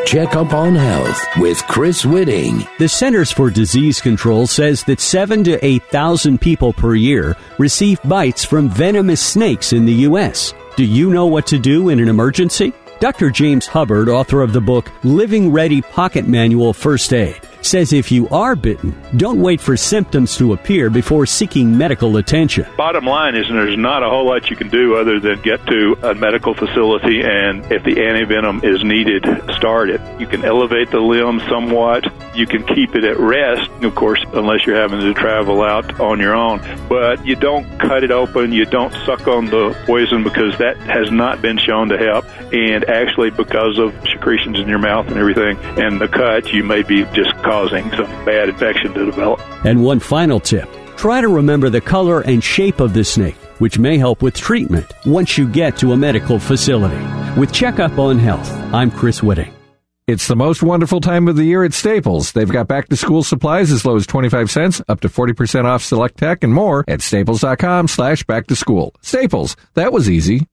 Check Up on Health with Chris Whitting. The Centers for Disease Control says that 7,000 to 8,000 people per year receive bites from venomous snakes in the U.S. Do you know what to do in an emergency? Dr. James Hubbard, author of the book Living Ready Pocket Manual First Aid, says if you are bitten, don't wait for symptoms to appear before seeking medical attention. Bottom line is there's not a whole lot you can do other than get to a medical facility, and if the antivenom is needed, start it. You can elevate the limb somewhat. You can keep it at rest, of course, unless you're having to travel out on your own. But you don't cut it open. You don't suck on the poison, because that has not been shown to help. And actually, because of secretions in your mouth and everything and the cut, you may be just causing some bad infection to develop. And one final tip. Try to remember the color and shape of the snake, which may help with treatment once you get to a medical facility. With Checkup on Health, I'm Chris Whitting. It's the most wonderful time of the year at Staples. They've got back-to-school supplies as low as 25 cents, up to 40% off select tech, and more at staples.com/back-to-school. Staples, that was easy.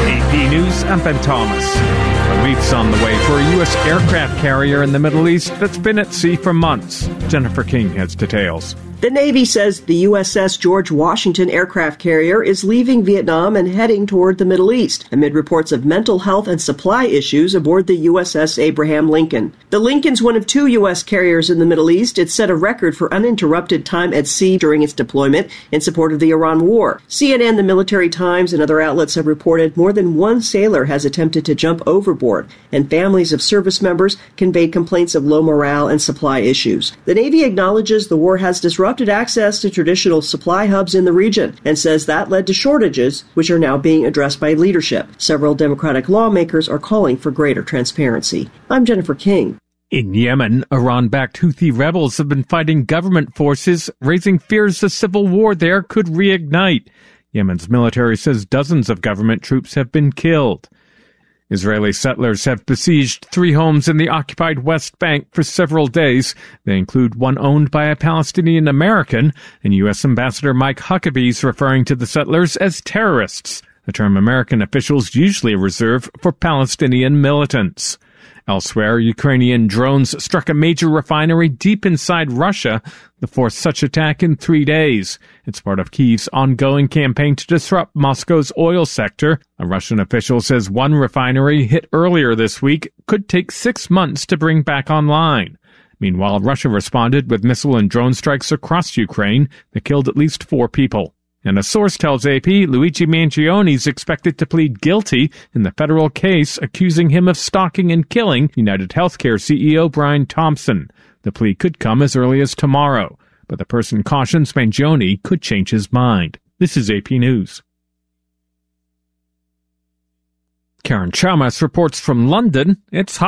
AP News, I'm Ben Thomas. Relief's on the way for a U.S. aircraft carrier in the Middle East that's been at sea for months. Jennifer King has details. The Navy says the USS George Washington aircraft carrier is leaving Vietnam and heading toward the Middle East, amid reports of mental health and supply issues aboard the USS Abraham Lincoln. The Lincoln's one of 2 U.S. carriers in the Middle East. It set a record for uninterrupted time at sea during its deployment in support of the Iran war. CNN, the Military Times, and other outlets have reported more than one sailor has attempted to jump overboard, and families of service members conveyed complaints of low morale and supply issues. The Navy acknowledges the war has disrupted access to traditional supply hubs in the region and says that led to shortages, which are now being addressed by leadership. Several Democratic lawmakers are calling for greater transparency. I'm Jennifer King. In Yemen, Iran-backed Houthi rebels have been fighting government forces, raising fears a civil war there could reignite. Yemen's military says dozens of government troops have been killed. Israeli settlers have besieged 3 homes in the occupied West Bank for several days. They include one owned by a Palestinian American, and U.S. Ambassador Mike Huckabee is referring to the settlers as terrorists, a term American officials usually reserve for Palestinian militants. Elsewhere, Ukrainian drones struck a major refinery deep inside Russia, the 4th such attack in 3 days. It's part of Kyiv's ongoing campaign to disrupt Moscow's oil sector. A Russian official says one refinery hit earlier this week could take 6 months to bring back online. Meanwhile, Russia responded with missile and drone strikes across Ukraine that killed at least 4 people. And a source tells AP Luigi Mangione is expected to plead guilty in the federal case accusing him of stalking and killing United Healthcare CEO Brian Thompson. The plea could come as early as tomorrow, but the person cautions Mangione could change his mind. This is AP News. Karen Chamas reports from London. It's hot.